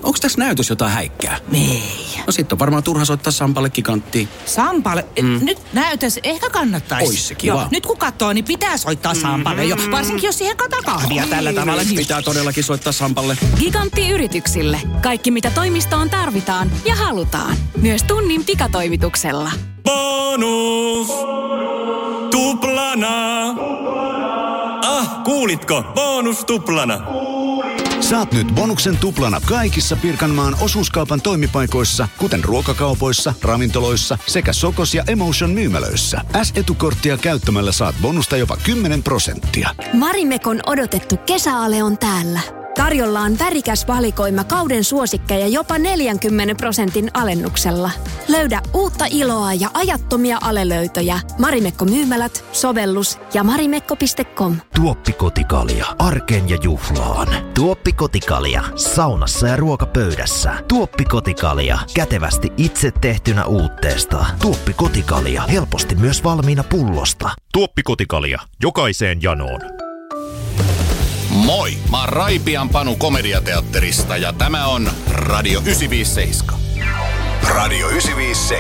Onks tässä näytös jotain häikkää? Ei. No sit on varmaan turha soittaa Sampalle Giganttiin. Sampalle? Nyt näytös ehkä kannattaisi. Ois se kiva. Joo, nyt kun katsoo, niin pitää soittaa Sampalle jo. Varsinkin jos siihen kataa kahvia tällä tavalla. Niin... Pitää todellakin soittaa Sampalle. Gigantti yrityksille. Kaikki mitä toimistoon tarvitaan ja halutaan. Myös tunnin pikatoimituksella. Bonus! Tuplana! Kuulitko? Bonus tuplana! Saat nyt bonuksen tuplana kaikissa Pirkanmaan osuuskaupan toimipaikoissa, kuten ruokakaupoissa, ravintoloissa sekä Sokos ja Emotion myymälöissä. S-etukorttia käyttämällä saat bonusta jopa 10%. Marimekon odotettu kesäale on täällä. Tarjolla on värikäs valikoima kauden suosikkeja jopa 40% alennuksella. Löydä uutta iloa ja ajattomia alelöytöjä. Marimekko-myymälät, sovellus ja marimekko.com. Tuoppikotikalja. Arkeen ja juhlaan. Tuoppikotikalja. Saunassa ja ruokapöydässä. Tuoppikotikalja. Kätevästi itse tehtynä uutteesta. Tuoppikotikalja. Helposti myös valmiina pullosta. Tuoppikotikalja. Jokaiseen janoon. Moi, mä oon Raipian Panu Komediateatterista ja tämä on Radio 957. Radio 957.